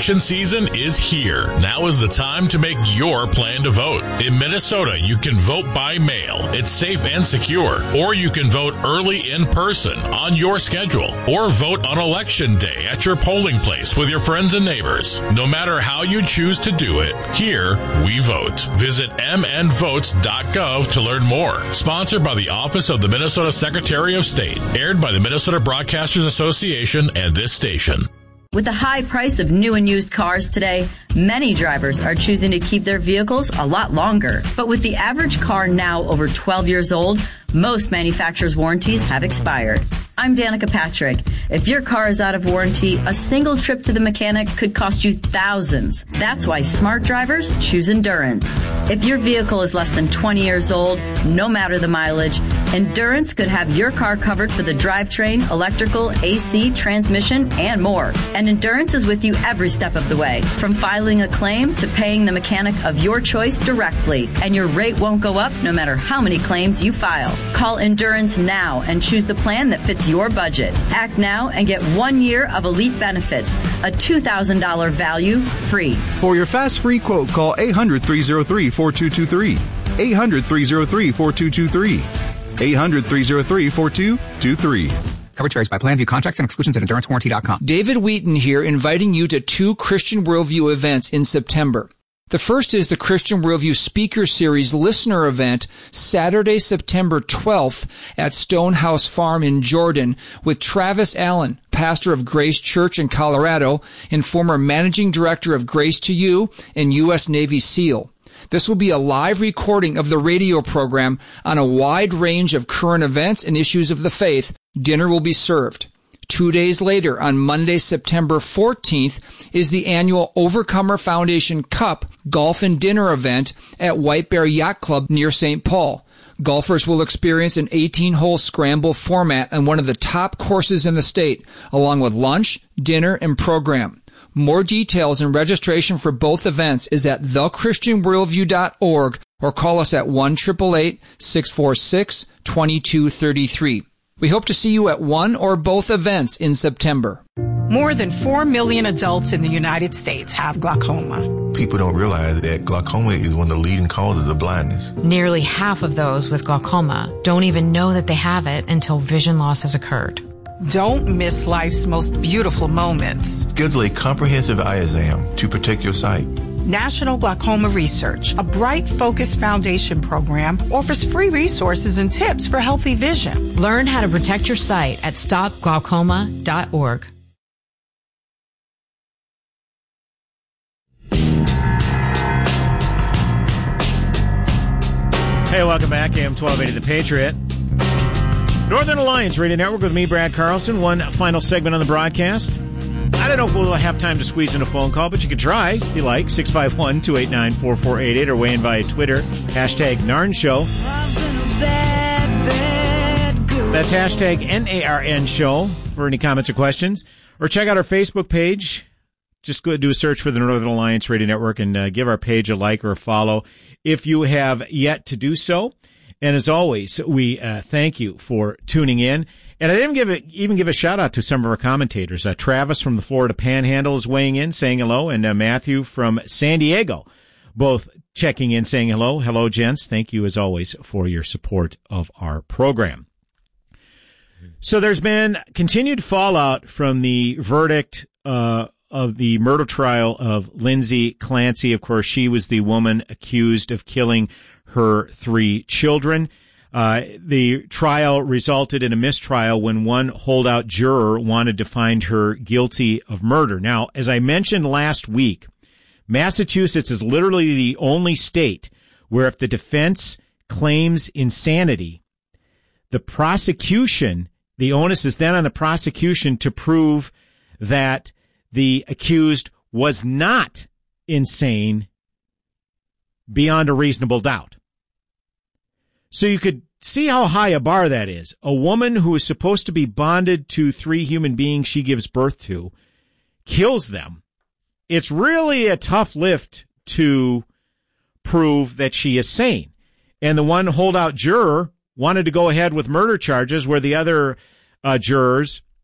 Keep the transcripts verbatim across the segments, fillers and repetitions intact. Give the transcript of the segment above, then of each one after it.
Election season is here. Now is the time to make your plan to vote. In Minnesota, you can vote by mail. It's safe and secure. Or you can vote early in person on your schedule. Or vote on Election Day at your polling place with your friends and neighbors. No matter how you choose to do it, here we vote. Visit m n votes dot gov to learn more. Sponsored by the Office of the Minnesota Secretary of State. Aired by the Minnesota Broadcasters Association and this station. With the high price of new and used cars today, many drivers are choosing to keep their vehicles a lot longer. But with the average car now over twelve years old, most manufacturers' warranties have expired. I'm Danica Patrick. If your car is out of warranty, a single trip to the mechanic could cost you thousands. That's why smart drivers choose Endurance. If your vehicle is less than twenty years old, no matter the mileage, Endurance could have your car covered for the drivetrain, electrical, A C, transmission, and more. And Endurance is with you every step of the way, from filing a claim to paying the mechanic of your choice directly. And your rate won't go up no matter how many claims you file. Call Endurance now and choose the plan that fits your budget. Act now and get one year of elite benefits, a two thousand dollars value free. For your fast free quote, call eight hundred, three oh three, four two two three. eight hundred, three oh three, four two two three. eight hundred, three oh three, four two two three. Coverage varies by plan. View contracts and exclusions at endurance warranty dot com. David Wheaton here, inviting you to two Christian Worldview events in September. The first is the Christian Worldview Speaker Series Listener Event, Saturday, September twelfth at Stonehouse Farm in Jordan with Travis Allen, pastor of Grace Church in Colorado and former managing director of Grace to You and U S Navy SEAL. This will be a live recording of the radio program on a wide range of current events and issues of the faith. Dinner will be served. Two days later, on Monday, September fourteenth, is the annual Overcomer Foundation Cup Golf and Dinner event at White Bear Yacht Club near Saint Paul. Golfers will experience an eighteen-hole scramble format on one of the top courses in the state, along with lunch, dinner, and program. More details and registration for both events is at the christian worldview dot org or call us at one eight eight eight, six four six, two two three three. We hope to see you at one or both events in September. More than four million adults in the United States have glaucoma. People don't realize that glaucoma is one of the leading causes of blindness. Nearly half of those with glaucoma don't even know that they have it until vision loss has occurred. Don't miss life's most beautiful moments. Schedule a comprehensive eye exam to protect your sight. National Glaucoma Research, a Bright Focus Foundation program, offers free resources and tips for healthy vision. Learn how to protect your sight at stop glaucoma dot org. Hey, welcome back. A M twelve eighty The Patriot. Northern Alliance Radio Network with me, Brad Carlson. One final segment on the broadcast. I don't know if we'll have time to squeeze in a phone call, but you can try if you like. six five one, two eight nine, four four eight eight or weigh in via Twitter. Hashtag Narn Show. That's hashtag N A R N Show for any comments or questions. Or check out our Facebook page. Just go do a search for the Northern Alliance Radio Network and uh, give our page a like or a follow if you have yet to do so. And as always, we uh, thank you for tuning in. And I didn't give it, even give a shout out to some of our commentators. Uh, Travis from the Florida Panhandle is weighing in, saying hello, and uh, Matthew from San Diego, both checking in, saying hello. Hello, gents. Thank you, as always, for your support of our program. So there's been continued fallout from the verdict uh of the murder trial of Lindsay Clancy. Of course, she was the woman accused of killing her three children. Uh, the trial resulted in a mistrial when one holdout juror wanted to find her guilty of murder. Now, as I mentioned last week, Massachusetts is literally the only state where if the defense claims insanity, the prosecution, the onus is then on the prosecution to prove that the accused was not insane beyond a reasonable doubt. So you could see how high a bar that is. A woman who is supposed to be bonded to three human beings she gives birth to kills them. It's really a tough lift to prove that she is sane. And the one holdout juror wanted to go ahead with murder charges where the other uh, jurors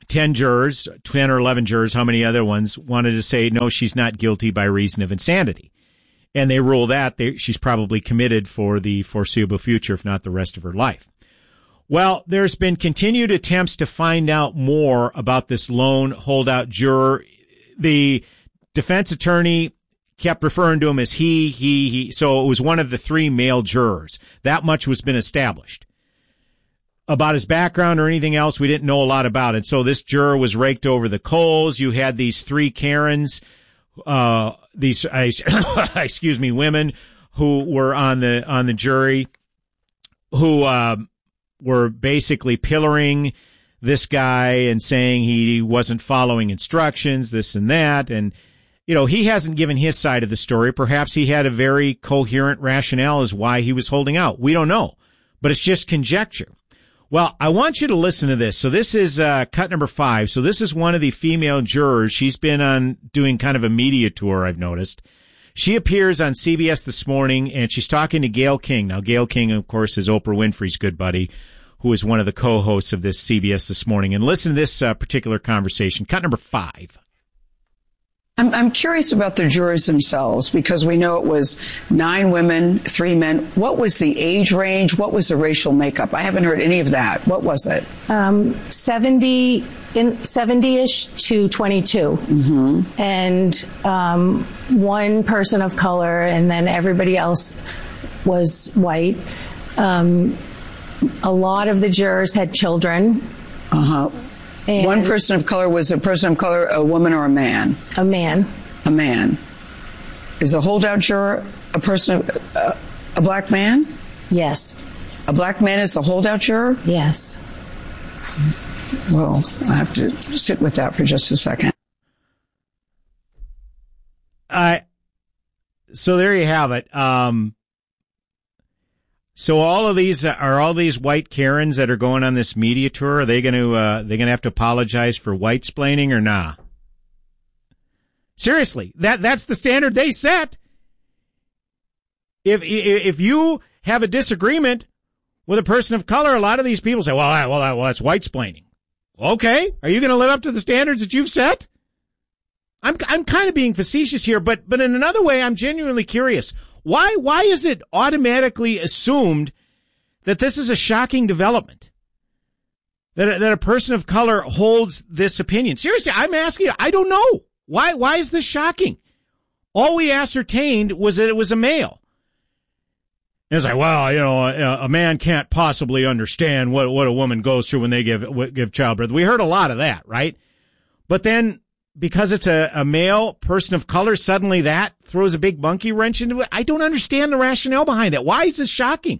ten jurors, ten or eleven jurors, how many other ones, wanted to say, no, she's not guilty by reason of insanity. And they rule that they, she's probably committed for the foreseeable future, if not the rest of her life. Well, there's been continued attempts to find out more about this lone holdout juror. The defense attorney kept referring to him as he, he, he. So it was one of the three male jurors. That much was been established. About his background or anything else, we didn't know a lot about it. So this juror was raked over the coals. You had these three Karens, uh, these, uh, excuse me, women who were on the, on the jury who, um, were basically pillaring this guy and saying he wasn't following instructions, this and that. And, you know, he hasn't given his side of the story. Perhaps he had a very coherent rationale as why he was holding out. We don't know, but it's just conjecture. Well, I want you to listen to this. So this is uh, cut number five. So this is one of the female jurors. She's been on doing kind of a media tour, I've noticed. She appears on C B S This Morning, and she's talking to Gayle King. Now, Gayle King, of course, is Oprah Winfrey's good buddy, who is one of the co-hosts of this C B S This Morning. And listen to this uh, particular conversation. Cut number five. I'm, I'm curious about the jurors themselves, because we know it was nine women, three men. What was the age range? What was the racial makeup? I haven't heard any of that. What was it? Um, seventy in seventy-ish to twenty-two, mm-hmm. and um, one person of color, and then everybody else was white. Um, a lot of the jurors had children. Uh huh. And one person of color was a person of color, a woman or a man? A man. A man. Is a holdout juror a person of, uh, a black man? Yes. A black man is a holdout juror? Yes. Well, I have to sit with that for just a second. I. So there you have it. Um, So all of these are all these white Karens that are going on this media tour. Are they going to uh, they going to have to apologize for white splaining or nah? Seriously, that that's the standard they set. If if you have a disagreement with a person of color, a lot of these people say, "Well, well, well, that's white splaining." Okay, are you going to live up to the standards that you've set? I'm I'm kind of being facetious here, but but in another way, I'm genuinely curious. Why, why is it automatically assumed that this is a shocking development? That a, that a person of color holds this opinion? Seriously, I'm asking you, I don't know. Why, why is this shocking? All we ascertained was that it was a male. And it's like, well, you know, a, a man can't possibly understand what, what a woman goes through when they give, give childbirth. We heard a lot of that, right? But then, because it's a, a male person of color, suddenly that throws a big monkey wrench into it. I don't understand the rationale behind that. Why is this shocking?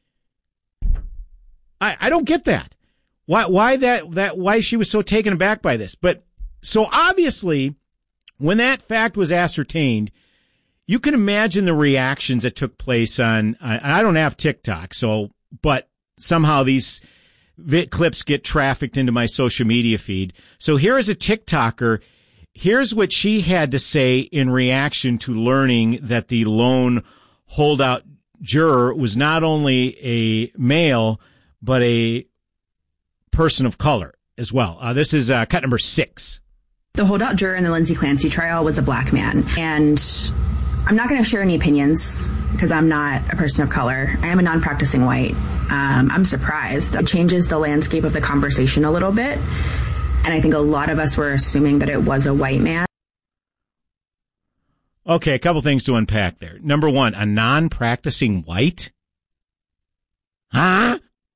I, I don't get that. Why, why that, that, why she was so taken aback by this. But so obviously, when that fact was ascertained, you can imagine the reactions that took place on, I, I don't have TikTok, so, but somehow these vid clips get trafficked into my social media feed. So here is a TikToker. Here's what she had to say in reaction to learning that the lone holdout juror was not only a male, but a person of color as well. Uh, this is uh, cut number six. The holdout juror in the Lindsay Clancy trial was a black man. And I'm not going to share any opinions because I'm not a person of color. I am a non-practicing white. Um, I'm surprised. It changes the landscape of the conversation a little bit. And I think a lot of us were assuming that it was a white man. Okay, a couple things to unpack there. Number one, a non-practicing white? Huh?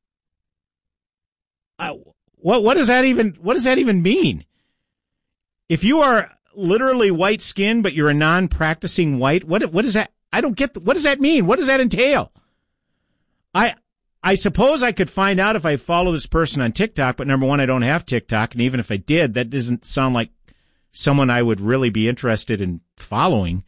Uh, what what does that even what does that even mean? If you are literally white skinned but you're a non-practicing white, what what does that I don't get what does that mean? What does that entail? I I suppose I could find out if I follow this person on TikTok, but number one, I don't have TikTok, and even if I did, that doesn't sound like someone I would really be interested in following.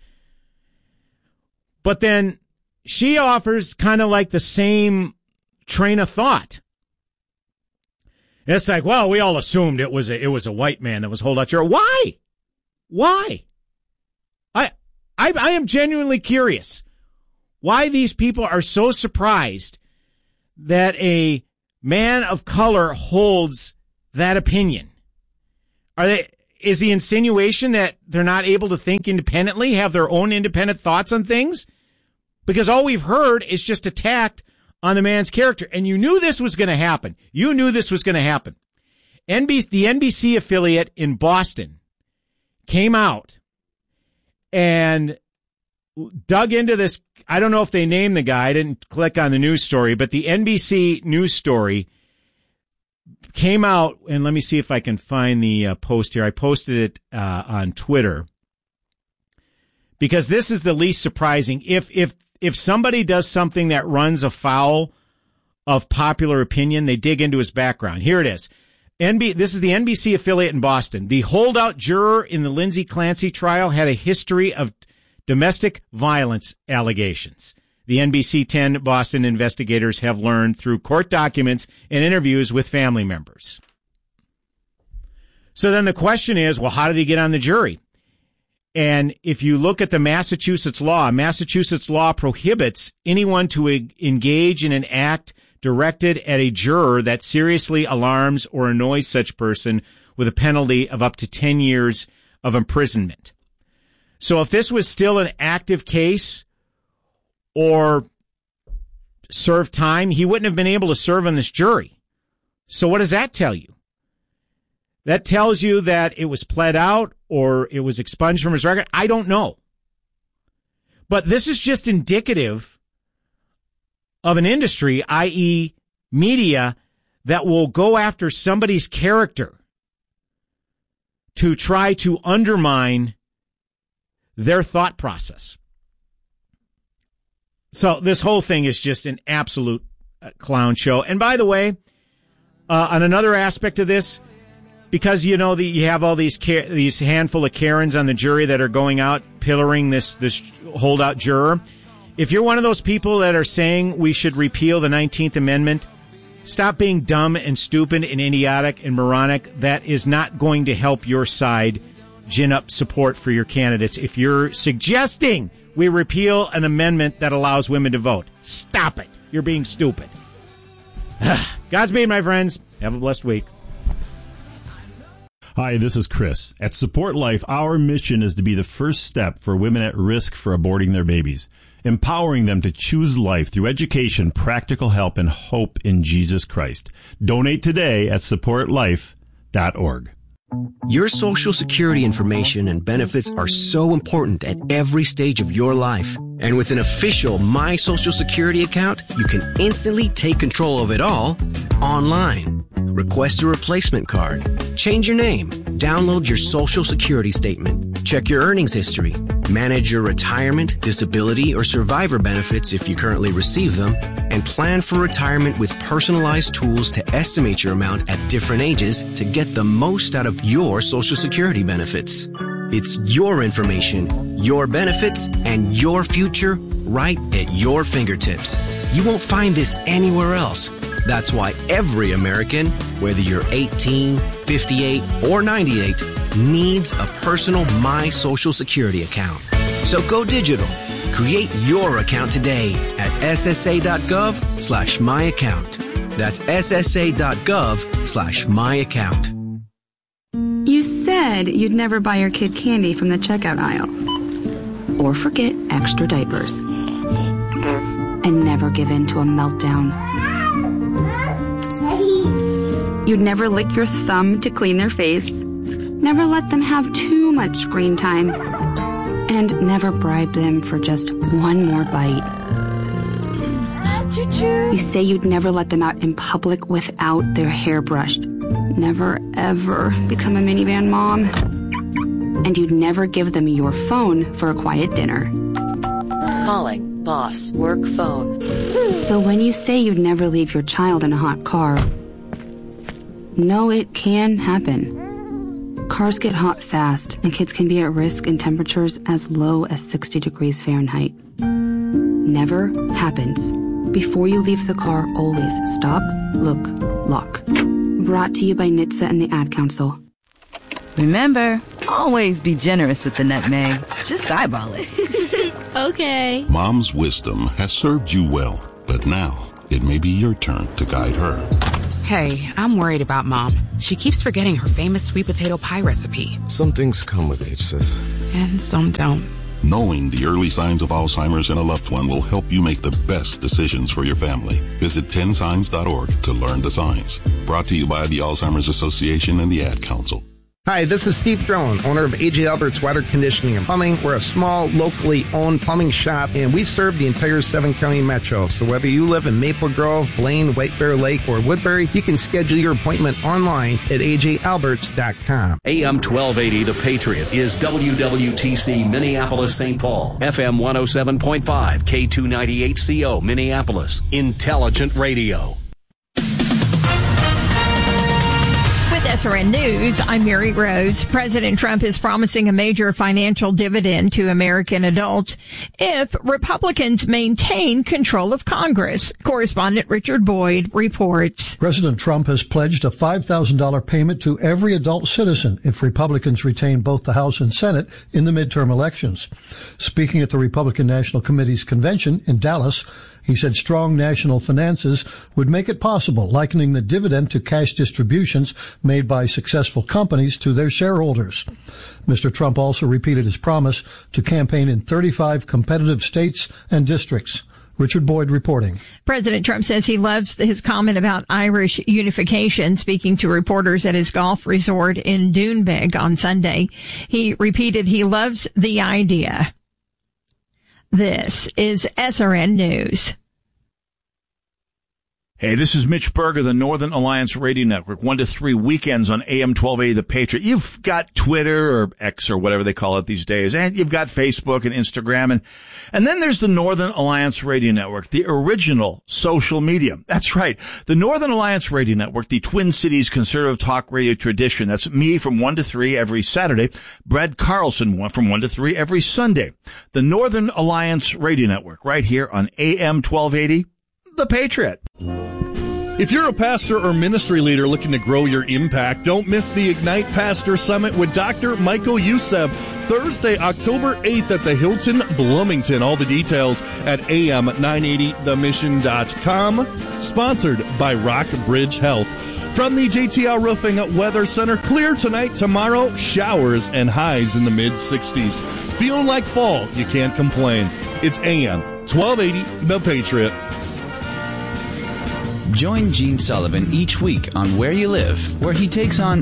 But then she offers kind of like the same train of thought. And it's like, well, we all assumed it was a, it was a white man that was holdout juror. Why? Why? I, I, I am genuinely curious why these people are so surprised that a man of color holds that opinion. Are they? Is the insinuation that they're not able to think independently, have their own independent thoughts on things? Because all we've heard is just attacked on the man's character. And you knew this was going to happen. You knew this was going to happen. N B C, the N B C affiliate in Boston came out and dug into this. I don't know if they named the guy. I didn't click on the news story, but the N B C news story came out, and let me see if I can find the uh, post here. I posted it uh, on Twitter because this is the least surprising. If if if somebody does something that runs afoul of popular opinion, they dig into his background. Here it is. N B This is the N B C affiliate in Boston. The holdout juror in the Lindsay Clancy trial had a history of domestic violence allegations. The N B C ten Boston investigators have learned through court documents and interviews with family members. So then the question is, well, how did he get on the jury? And if you look at the Massachusetts law, Massachusetts law prohibits anyone to engage in an act directed at a juror that seriously alarms or annoys such person with a penalty of up to ten years of imprisonment. So if this was still an active case or serve time, he wouldn't have been able to serve on this jury. So what does that tell you? That tells you that it was pled out or it was expunged from his record. I don't know. But this is just indicative of an industry, that is media, that will go after somebody's character to try to undermine their thought process. So this whole thing is just an absolute clown show. And by the way, uh, on another aspect of this, because you know the, you have all these these handful of Karens on the jury that are going out pillaring this this holdout juror. If you're one of those people that are saying we should repeal the nineteenth Amendment, stop being dumb and stupid and idiotic and moronic. That is not going to help your side gin up support for your candidates. If you're suggesting we repeal an amendment that allows women to vote, stop it. You're being stupid. Godspeed, my friends. Have a blessed week. Hi, this is Chris. At Support Life, our mission is to be the first step for women at risk for aborting their babies, empowering them to choose life through education, practical help, and hope in Jesus Christ. Donate today at support life dot org. Your Social Security information and benefits are so important at every stage of your life. And with an official My Social Security account, you can instantly take control of it all online. Request a replacement card, change your name, download your Social Security statement, check your earnings history, manage your retirement, disability, or survivor benefits if you currently receive them, and plan for retirement with personalized tools to estimate your amount at different ages to get the most out of your Social Security benefits. It's your information, your benefits, and your future right at your fingertips. You won't find this anywhere else. That's why every American, whether you're eighteen, fifty-eight, or ninety-eight, needs a personal My Social Security account. So go digital. Create your account today at ssa.gov slash my account. That's ssa.gov slash my account. You said you'd never buy your kid candy from the checkout aisle. Or forget extra diapers. And never give in to a meltdown. You'd never lick your thumb to clean their face. Never let them have too much screen time. And never bribe them for just one more bite. You say you'd never let them out in public without their hair brushed. Never, ever become a minivan mom. And you'd never give them your phone for a quiet dinner. Calling boss work phone. So when you say you'd never leave your child in a hot car, no, it can happen. Cars get hot fast, and kids can be at risk in temperatures as low as sixty degrees Fahrenheit. Never happens. Before you leave the car, always stop, look, lock. Brought to you by N H T S A and the Ad Council. Remember, always be generous with the nutmeg. Just eyeball it. Okay. Mom's wisdom has served you well, but now it may be your turn to guide her. Hey, I'm worried about Mom. She keeps forgetting her famous sweet potato pie recipe. Some things come with age, sis. And some don't. Knowing the early signs of Alzheimer's in a loved one will help you make the best decisions for your family. Visit ten signs dot org to learn the signs. Brought to you by the Alzheimer's Association and the Ad Council. Hi, this is Steve Drone, owner of A J Albert's Water Conditioning and Plumbing. We're a small, locally owned plumbing shop, and we serve the entire seven-county metro. So whether you live in Maple Grove, Blaine, White Bear Lake, or Woodbury, you can schedule your appointment online at A J alberts dot com. A M twelve eighty, The Patriot, is W W T C Minneapolis, Saint Paul. F M one oh seven point five, K two ninety-eight C O, Minneapolis. Intelligent radio. With S R N News, I'm Mary Rose. President Trump is promising a major financial dividend to American adults if Republicans maintain control of Congress. Correspondent Richard Boyd reports. President Trump has pledged a five thousand dollars payment to every adult citizen if Republicans retain both the House and Senate in the midterm elections. Speaking at the Republican National Committee's convention in Dallas, he said strong national finances would make it possible, likening the dividend to cash distributions made by successful companies to their shareholders. Mister Trump also repeated his promise to campaign in thirty-five competitive states and districts. Richard Boyd reporting. President Trump says he loves his comment about Irish unification, speaking to reporters at his golf resort in Doonbeg on Sunday. He repeated he loves the idea. This is S R N News. Hey, this is Mitch Berger, the Northern Alliance Radio Network, one to three weekends on A M twelve eighty, The Patriot. You've got Twitter or X or whatever they call it these days, and you've got Facebook and Instagram, and, and then there's the Northern Alliance Radio Network, the original social media. That's right. The Northern Alliance Radio Network, the Twin Cities conservative talk radio tradition. That's me from one to three every Saturday, Brad Carlson from one to three every Sunday. The Northern Alliance Radio Network, right here on A M twelve eighty, The Patriot. If you're a pastor or ministry leader looking to grow your impact, don't miss the Ignite Pastor Summit with Doctor Michael Youssef, Thursday, October eighth at the Hilton Bloomington. All the details at A M nine eighty the mission dot com. Sponsored by Rockbridge Health. From the J T R Roofing Weather Center, clear tonight, tomorrow, showers and highs in the mid sixties. Feeling like fall, you can't complain. It's A M twelve eighty, The Patriot. Join Gene Sullivan each week on Where You Live, where he takes on...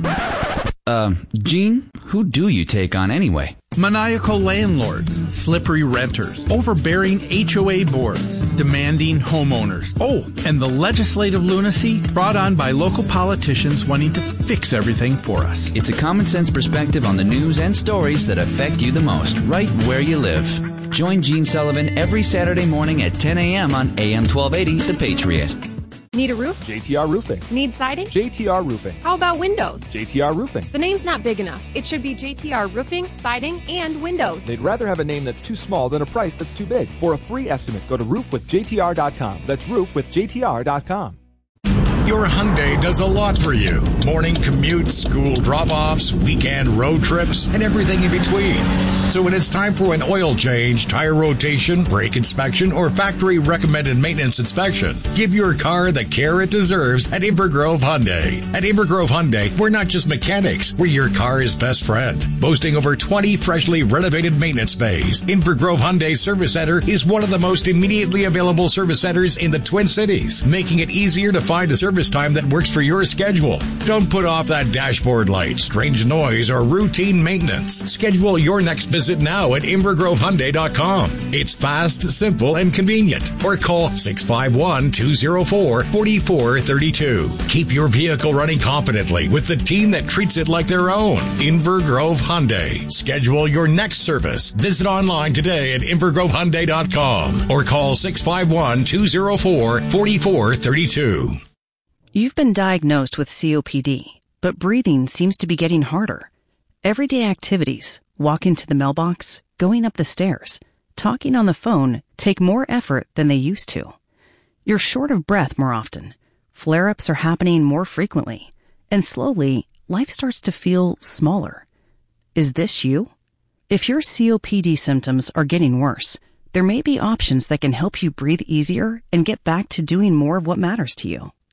Uh, Gene, who do you take on anyway? Maniacal landlords, slippery renters, overbearing H O A boards, demanding homeowners. Oh, and the legislative lunacy brought on by local politicians wanting to fix everything for us. It's a common sense perspective on the news and stories that affect you the most, right where you live. Join Gene Sullivan every Saturday morning at ten a.m. on A M twelve eighty, The Patriot. Need a roof? J T R Roofing. Need siding? J T R Roofing. How about windows? J T R Roofing. The name's not big enough. It should be J T R Roofing, Siding, and Windows. They'd rather have a name that's too small than a price that's too big. For a free estimate, go to roof with J T R dot com. That's roof with J T R dot com. Your Hyundai does a lot for you. Morning commutes, school drop-offs, weekend road trips, and everything in between. So when it's time for an oil change, tire rotation, brake inspection, or factory-recommended maintenance inspection, give your car the care it deserves at Invergrove Hyundai. At Invergrove Hyundai, we're not just mechanics, we're your car's best friend. Boasting over twenty freshly renovated maintenance bays, Invergrove Hyundai Service Center is one of the most immediately available service centers in the Twin Cities, making it easier to find a service time that works for your schedule. Don't put off that dashboard light, strange noise, or routine maintenance. Schedule your next visit now at Invergrove Hyundai dot com. It's fast, simple, and convenient. Or call six five one, two oh four, four four three two. Keep your vehicle running confidently with the team that treats it like their own. Invergrove Hyundai. Schedule your next service. Visit online today at Invergrove Hyundai dot com or call six five one, two oh four, four four three two. You've been diagnosed with C O P D, but breathing seems to be getting harder. Everyday activities, walking to the mailbox, going up the stairs, talking on the phone take more effort than they used to. You're short of breath more often. Flare-ups are happening more frequently. And slowly, life starts to feel smaller. Is this you? If your C O P D symptoms are getting worse, there may be options that can help you breathe easier and get back to doing more of what matters to you.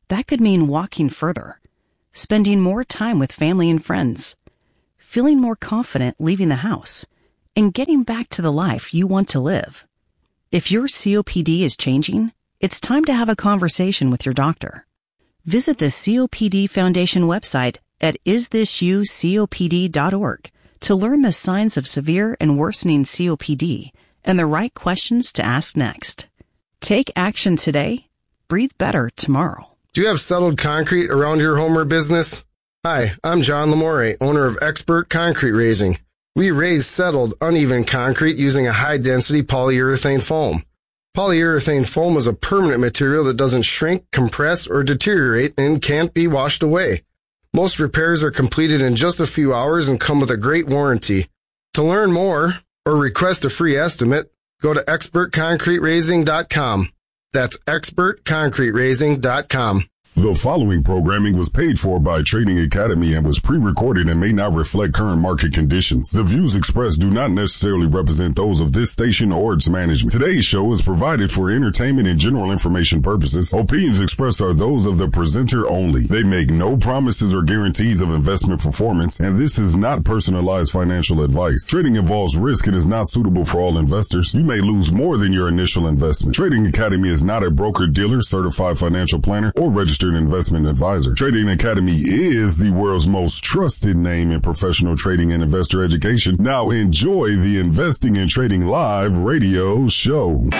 That could mean walking further, spending more time with family and friends, feeling more confident leaving the house, and getting back to the life you want to live. If your C O P D is changing, it's time to have a conversation with your doctor. Visit the C O P D Foundation website at is this you C O P D dot org to learn the signs of severe and worsening C O P D and the right questions to ask next. Take action today. Breathe better tomorrow. Do you have settled concrete around your home or business? Hi, I'm John Lamore, owner of Expert Concrete Raising. We raise settled, uneven concrete using a high-density polyurethane foam. Polyurethane foam is a permanent material that doesn't shrink, compress, or deteriorate and can't be washed away. Most repairs are completed in just a few hours and come with a great warranty. To learn more or request a free estimate, go to expert concrete raising dot com. That's expert concrete raising dot com. The following programming was paid for by Trading Academy and was pre-recorded and may not reflect current market conditions. The views expressed do not necessarily represent those of this station or its management. Today's show is provided for entertainment and general information purposes. Opinions expressed are those of the presenter only. They make no promises or guarantees of investment performance, and this is not personalized financial advice. Trading involves risk and is not suitable for all investors. You may lose more than your initial investment. Trading Academy is not a broker-dealer, certified financial planner, or registered investment advisor. Trading Academy is the world's most trusted name in professional trading and investor education. Now enjoy the Investing and Trading Live radio show.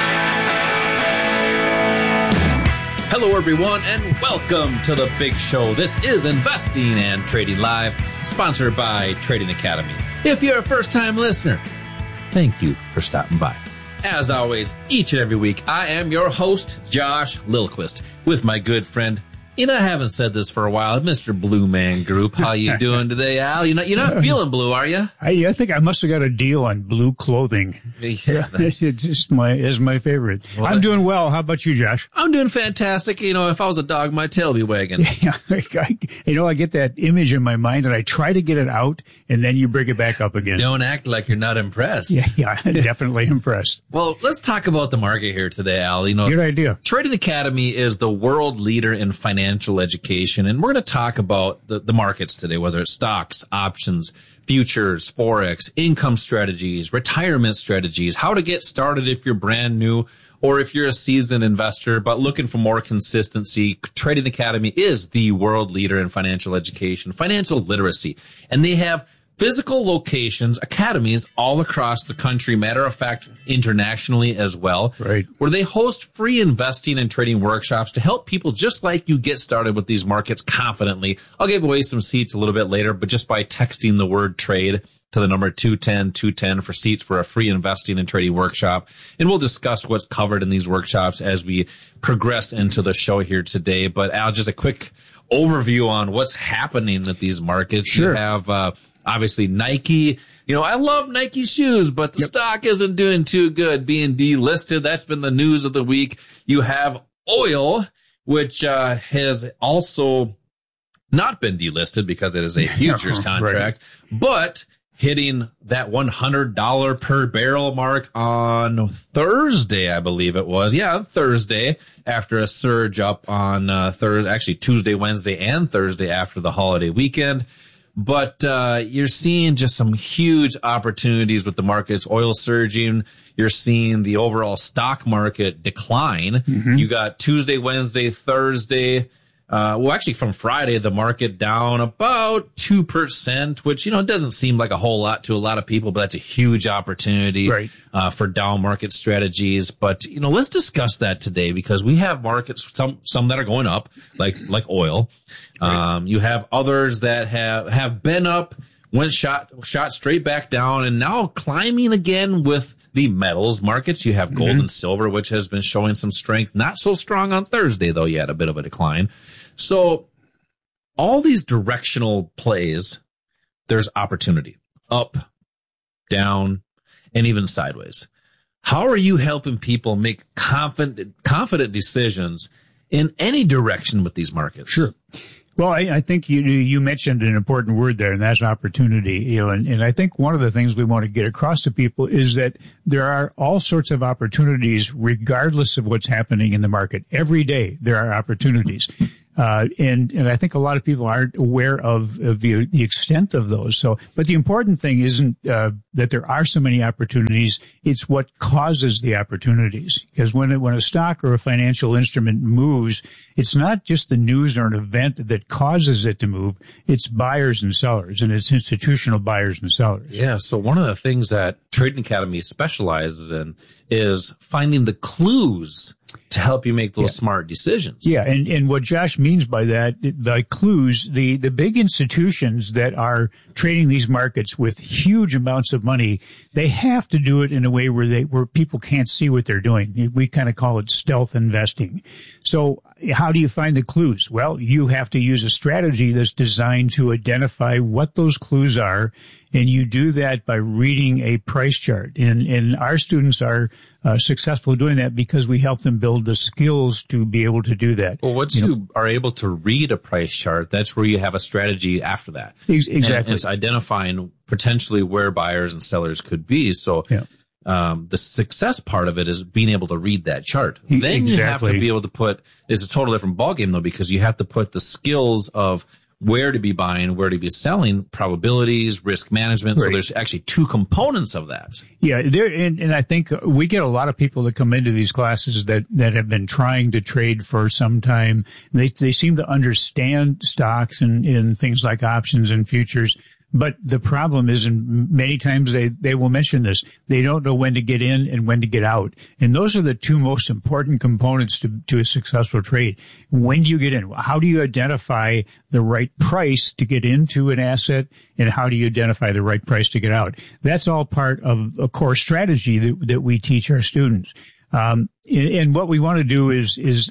Hello everyone and welcome to the big show. This is Investing and Trading Live, sponsored by Trading Academy. If you're a first-time listener, thank you for stopping by. As always, each and every week, I am your host, Josh Lilquist, with my good friend, you know, I haven't said this for a while, Mister Blue Man Group. How you doing today, Al? You're not, you're not feeling blue, are you? I, I think I must have got a deal on blue clothing. Yeah, it's just my, is my favorite. Well, I'm doing well. How about you, Josh? I'm doing fantastic. You know, if I was a dog, my tail would be wagging. Yeah, I, you know, I get that image in my mind and I try to get it out and then you bring it back up again. Don't act like you're not impressed. Yeah, yeah, definitely impressed. Well, let's talk about the market here today, Al. You know, good idea. Trading Academy is the world leader in financial education. And we're going to talk about the, the markets today, whether it's stocks, options, futures, Forex, income strategies, retirement strategies, how to get started if you're brand new or if you're a seasoned investor, but looking for more consistency. Trading Academy is the world leader in financial education, financial literacy, and they have physical locations, academies all across the country, matter of fact, internationally as well, right, where they host free investing and trading workshops to help people just like you get started with these markets confidently. I'll give away some seats a little bit later, but just by texting the word trade to the number two ten two ten for seats for a free investing and trading workshop. And we'll discuss what's covered in these workshops as we progress into the show here today. But Al, just a quick overview on what's happening at these markets. Sure. You have, uh, obviously, Nike. You know, I love Nike shoes, but the yep. stock isn't doing too good, being delisted. That's been the news of the week. You have oil, which uh, has also not been delisted because it is a futures contract, right, but hitting that one hundred dollars per barrel mark on Thursday, I believe it was. Yeah, Thursday, after a surge up on uh, Thursday, actually Tuesday, Wednesday, and Thursday after the holiday weekend. But uh you're seeing just some huge opportunities with the markets, oil surging. You're seeing the overall stock market decline. Mm-hmm. You got Tuesday, Wednesday, Thursday. Uh, well, actually from Friday, the market down about two percent, which, you know, doesn't seem like a whole lot to a lot of people, but that's a huge opportunity, right, uh, for down market strategies. But, you know, let's discuss that today because we have markets, some, some that are going up, like, like oil. Right. Um, you have others that have, have been up, went shot, shot straight back down and now climbing again with the metals markets. You have gold mm-hmm. and silver, which has been showing some strength. Not so strong on Thursday, though. You had a bit of a decline. So all these directional plays, there's opportunity up, down, and even sideways. How are you helping people make confident, confident decisions in any direction with these markets? Sure. Well, I, I think you you mentioned an important word there, and that's opportunity. You know, and, and I think one of the things we want to get across to people is that there are all sorts of opportunities regardless of what's happening in the market. Every day there are opportunities. Uh, and, and I think a lot of people aren't aware of, of the, the extent of those. So, but the important thing isn't, uh, that there are so many opportunities. It's what causes the opportunities. Because when, it, when a stock or a financial instrument moves, it's not just the news or an event that causes it to move. It's buyers and sellers, and it's institutional buyers and sellers. Yeah. So one of the things that Trading Academy specializes in is finding the clues to help you make those yeah. smart decisions. Yeah, and, and what Josh means by that, the clues, the, the big institutions that are trading these markets with huge amounts of money, they have to do it in a way where they where people can't see what they're doing. We kind of call it stealth investing. So how do you find the clues? Well, you have to use a strategy that's designed to identify what those clues are, and you do that by reading a price chart. And, and our students are uh, successful doing that because we help them build the skills to be able to do that. Well, once you, you know, are able to read a price chart, that's where you have a strategy after that. Ex- exactly. And it's identifying potentially where buyers and sellers could be. So yeah. um, the success part of it is being able to read that chart. E- then exactly. you have to be able to put, it's a total different ballgame though, because you have to put the skills of where to be buying, where to be selling, probabilities, risk management. Right. So there's actually two components of that. Yeah, there, and, and I think we get a lot of people that come into these classes that, that have been trying to trade for some time. They they seem to understand stocks and, and things like options and futures. But the problem is, and many times they, they will mention this, they don't know when to get in and when to get out. And those are the two most important components to, to a successful trade. When do you get in? How do you identify the right price to get into an asset? And how do you identify the right price to get out? That's all part of a core strategy that, that we teach our students. Um, and, and what we want to do is, is,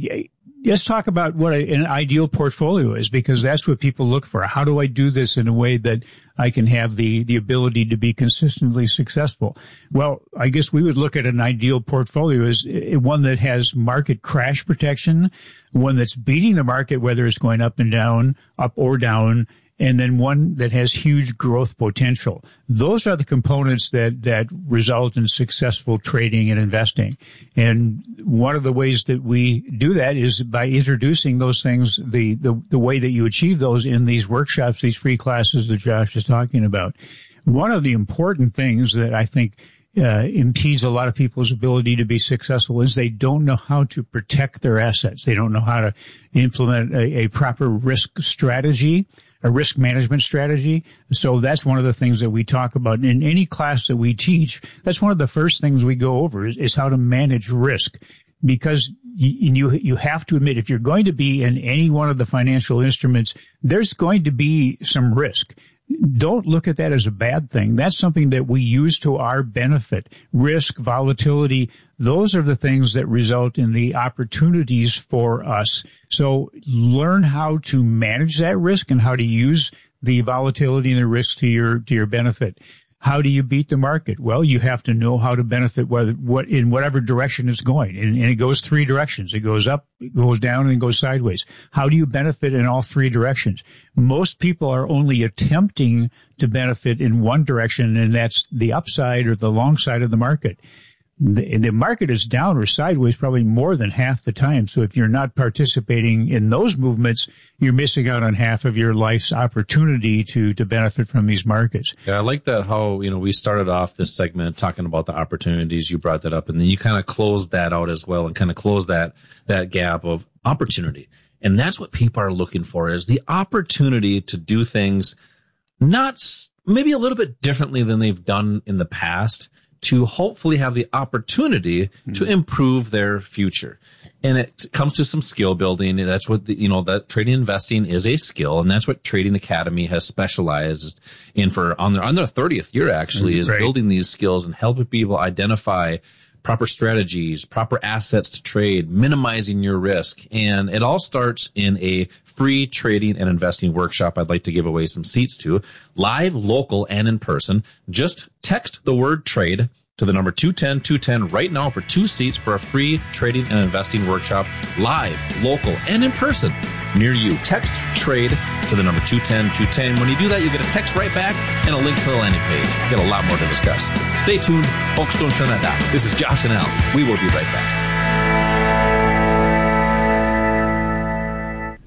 let's talk about what a, an ideal portfolio is, because that's what people look for. How do I do this in a way that I can have the, the ability to be consistently successful? Well, I guess we would look at an ideal portfolio as one that has market crash protection, one that's beating the market, whether it's going up and down, up or down, and then one that has huge growth potential. Those are the components that, that result in successful trading and investing. And one of the ways that we do that is by introducing those things, the, the, the way that you achieve those in these workshops, these free classes that Josh is talking about. One of the important things that I think uh, impedes a lot of people's ability to be successful is they don't know how to protect their assets. They don't know how to implement a, a proper risk strategy, a risk management strategy. So that's one of the things that we talk about in any class that we teach. That's one of the first things we go over is, is how to manage risk, because you, you, you have to admit, if you're going to be in any one of the financial instruments, there's going to be some risk. Don't look at that as a bad thing. That's something that we use to our benefit. Risk, volatility, those are the things that result in the opportunities for us. So learn how to manage that risk and how to use the volatility and the risk to your, to your benefit. How do you beat the market? Well, you have to know how to benefit whether, what, in whatever direction it's going. And, and it goes three directions. It goes up, it goes down, and it goes sideways. How do you benefit in all three directions? Most people are only attempting to benefit in one direction, and that's the upside or the long side of the market. The, the market is down or sideways probably more than half the time. So if you're not participating in those movements, you're missing out on half of your life's opportunity to, to benefit from these markets. Yeah, I like that how, you know, we started off this segment talking about the opportunities. You brought that up, and then you kind of closed that out as well and kind of closed that, that gap of opportunity. And that's what people are looking for, is the opportunity to do things not maybe a little bit differently than they've done in the past, to hopefully have the opportunity mm-hmm. to improve their future. And it comes to some skill building. And that's what, the, you know, that trading and investing is a skill. And that's what Trading Academy has specialized in for on their, on their thirtieth year, actually, mm-hmm. is Great. building these skills and helping people identify proper strategies, proper assets to trade, minimizing your risk. And it all starts in a free trading and investing workshop I'd like to give away some seats to, live, local, and in person. Just text the word trade to the number two ten two ten right now for two seats for a free trading and investing workshop, live, local, and in person near you. Text trade to the number two ten two ten. When you do that, you get a text right back and a link to the landing page. You get a lot more to discuss. Stay tuned. Folks, don't turn that down. This is Josh and Al. We will be right back.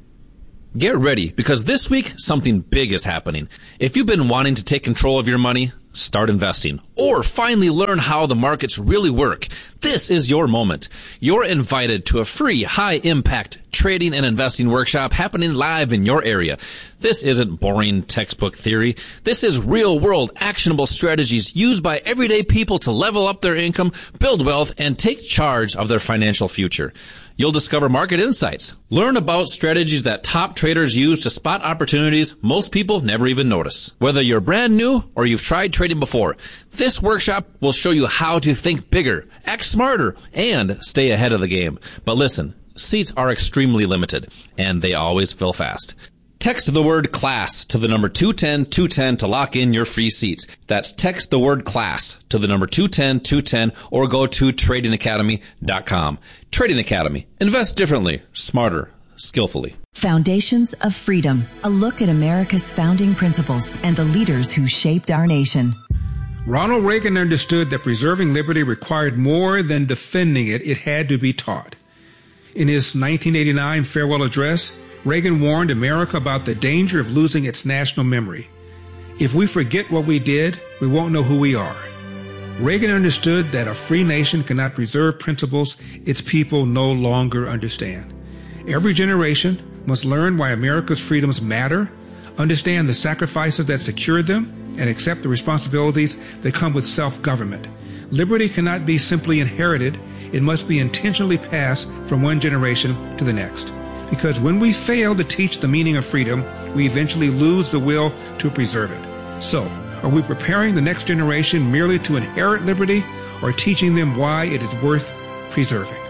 Get ready, because this week, something big is happening. If you've been wanting to take control of your money, start investing, or finally learn how the markets really work, this is your moment. You're invited to a free, high-impact trading and investing workshop happening live in your area. This isn't boring textbook theory. This is real-world, actionable strategies used by everyday people to level up their income, build wealth, and take charge of their financial future. You'll discover market insights, learn about strategies that top traders use to spot opportunities most people never even notice. Whether you're brand new or you've tried trading before, this workshop will show you how to think bigger, act smarter, and stay ahead of the game. But listen, seats are extremely limited, and they always fill fast. Text the word CLASS to the number two ten two ten to lock in your free seats. That's text the word CLASS to the number two ten two ten or go to trading academy dot com. Trading Academy. Invest differently, smarter, skillfully. Foundations of Freedom. A look at America's founding principles and the leaders who shaped our nation. Ronald Reagan understood that preserving liberty required more than defending it. It had to be taught. In his nineteen eighty-nine farewell address, Reagan warned America about the danger of losing its national memory. If we forget what we did, we won't know who we are. Reagan understood that a free nation cannot preserve principles its people no longer understand. Every generation must learn why America's freedoms matter, understand the sacrifices that secured them, and accept the responsibilities that come with self-government. Liberty cannot be simply inherited. It must be intentionally passed from one generation to the next. Because when we fail to teach the meaning of freedom, we eventually lose the will to preserve it. So, are we preparing the next generation merely to inherit liberty, or teaching them why it is worth preserving?